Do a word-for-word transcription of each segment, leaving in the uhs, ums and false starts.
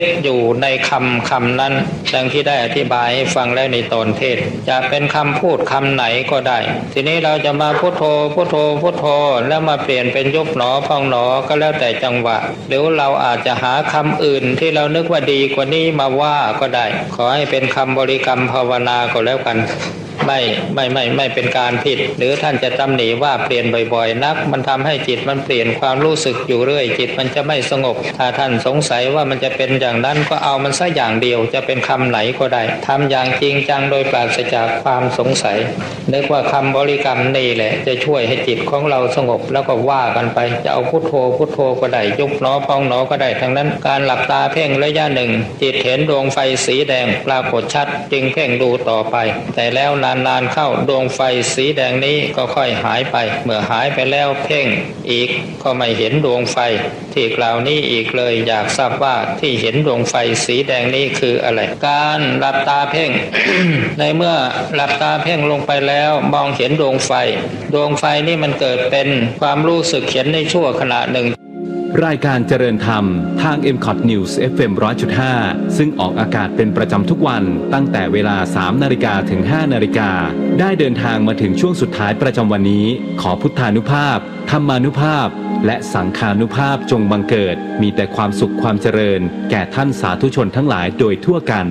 อยู่ในคำคำนั้นดังที่ได้อธิบายให้ฟังแล้วในตอนเทศจะเป็นคำพูดคำไหนก็ได้ทีนี้เราจะมาพุทโธพุทโธพุทโธแล้วมาเปลี่ยนเป็นยุบหนอพองหนอก็แล้วแต่จังหวะหรือเราอาจจะหาคำอื่นที่เรานึกว่าดีกว่านี้มาว่าก็ได้ขอให้เป็นคำบริกรรมภาวนาก็แล้วกันไม่ไม่ไม่ไม่เป็นการผิดหรือท่านจะตำหนิว่าเปลี่ยนบ่อยๆนักมันทำให้จิตมันเปลี่ยนความรู้สึกอยู่เรื่อยจิตมันจะไม่สงบถ้าท่านสงสัยว่ามันจะเป็นอย่างนั้นก็เอามันสักอย่างเดียวจะเป็นคำไหนก็ได้ทำอย่างจริงจังโดยปราศจากความสงสัยนึกว่าคำบริกรรมนี่แหละจะช่วยให้จิตของเราสงบแล้วก็ว่ากันไปจะเอาพุทโธพุทโธก็ได้ยุบหนอพองหนอก็ได้ทั้งนั้นการหลับตาเพ่งระยะหนึ่งจิตเห็นดวงไฟสีแดงปรากฏชัดจึงเพ่งดูต่อไปแต่แล้วนานๆเข้าดวงไฟสีแดงนี้ก็ค่อยหายไปเมื่อหายไปแล้วเพ่งอีกก็ไม่เห็นดวงไฟที่กล่าวนี้อีกเลยอยากทราบว่าที่เห็นดวงไฟสีแดงนี้คืออะไรการหลับตาเพ่ง ในเมื่อหลับตาเพ่งลงไปแล้วมองเห็นดวงไฟดวงไฟนี่มันเกิดเป็นความรู้สึกเห็นในชั่วขณะหนึ่งรายการเจริญธรรมทาง เอ็ม คอท News เอฟ เอ็ม หนึ่งร้อยจุดห้า ซึ่งออกอากาศเป็นประจำทุกวันตั้งแต่เวลา สามนาฬิกา ถึง ห้านาฬิกา ได้เดินทางมาถึงช่วงสุดท้ายประจำวันนี้ขอพุทธานุภาพธรรมานุภาพและสังฆานุภาพจงบังเกิดมีแต่ความสุขความเจริญแก่ท่านสาธุชนทั้งหลายโดยทั่วกัน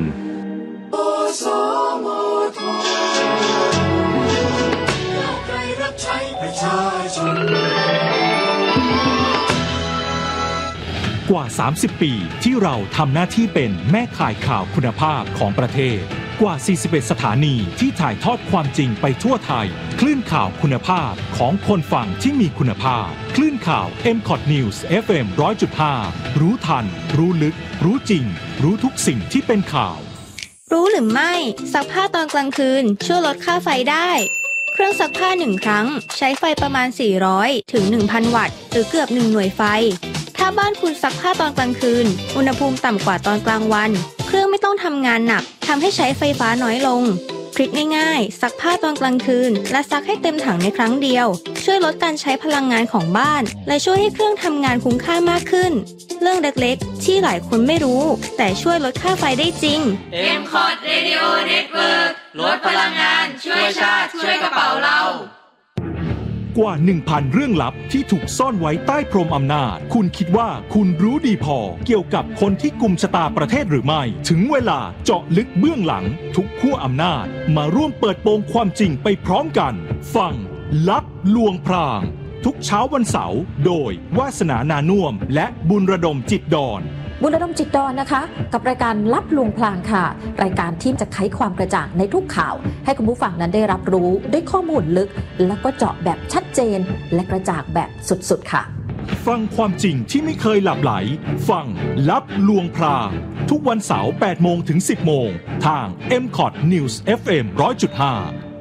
กว่าสามสิบปีที่เราทำหน้าที่เป็นแม่ข่ายข่าวคุณภาพของประเทศกว่าสี่สิบเอ็ดสถานีที่ถ่ายทอดความจริงไปทั่วไทยคลื่นข่าวคุณภาพของคนฟังที่มีคุณภาพคลื่นข่าว เอ็ม คอท News เอฟ เอ็ม หนึ่งร้อยจุดห้า รู้ทันรู้ลึกรู้จริงรู้ทุกสิ่งที่เป็นข่าวรู้หรือไม่ซักผ้าตอนกลางคืนช่วยลดค่าไฟได้เครื่องซักผ้าหนึ่งครั้งใช้ไฟประมาณสี่ร้อยถึง หนึ่งพัน วัตต์หรือเกือบหนึ่งหน่วยไฟถ้าบ้านคุณซักผ้าตอนกลางคืนอุณหภูมิต่ำกว่าตอนกลางวันเครื่องไม่ต้องทำงานหนักทำให้ใช้ไฟฟ้าน้อยลงทริคง่ายๆซักผ้าตอนกลางคืนและซักให้เต็มถังในครั้งเดียวช่วยลดการใช้พลังงานของบ้านและช่วยให้เครื่องทำงานคุ้มค่ามากขึ้นเรื่องเล็กๆที่หลายคนไม่รู้แต่ช่วยลดค่าไฟได้จริงเอ็ม คอท Radio Network ลดพลังงานช่วยชาติช่วยกระเป๋าเรากว่า หนึ่งพัน เรื่องลับที่ถูกซ่อนไว้ใต้พรมอำนาจคุณคิดว่าคุณรู้ดีพอเกี่ยวกับคนที่กุมชะตาประเทศหรือไม่ถึงเวลาเจาะลึกเบื้องหลังทุกขั้วอำนาจมาร่วมเปิดโปงความจริงไปพร้อมกันฟังลับลวงพรางทุกเช้าวันเสาร์โดยวาสนานานุ่มและบุญระดมจิตดอนบุญระดมจิตดอนนะคะกับรายการลับลวงพรางค่ะรายการที่จะไขความกระจ่างในทุกข่าวให้คุณผู้ฟังนั้นได้รับรู้ด้วยข้อมูลลึกแล้วก็เจาะแบบชัดเจนและกระจ่างแบบสุดๆค่ะฟังความจริงที่ไม่เคยหลับไหลฟังลับลวงพรางทุกวันเสาร์ แปดโมง ถึง สิบโมงทาง เอ็ม คอท News เอฟ เอ็ม หนึ่งร้อยจุดห้า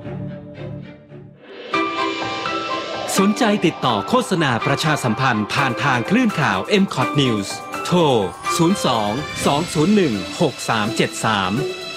สนใจติดต่อโฆษณาประชาสัมพันธ์ผ่านทางคลื่นข่าว เอ็ม คอท News โทร ศูนย์ สอง สอง ศูนย์ หนึ่ง หก สาม เจ็ด สาม